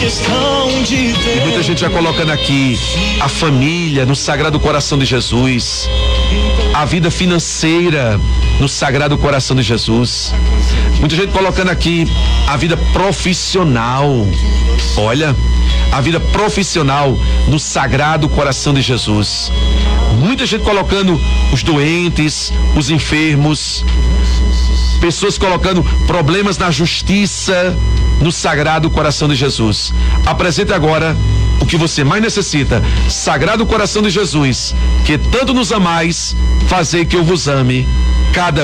E muita gente já colocando aqui a família no Sagrado Coração de Jesus, a vida financeira no Sagrado Coração de Jesus. Muita gente colocando aqui a vida profissional. Olha, a vida profissional no Sagrado Coração de Jesus. Muita gente colocando os doentes, os enfermos, pessoas colocando problemas na justiça no Sagrado Coração de Jesus. Apresente agora o que você mais necessita. Sagrado Coração de Jesus, que tanto nos amais, fazei que eu vos ame cada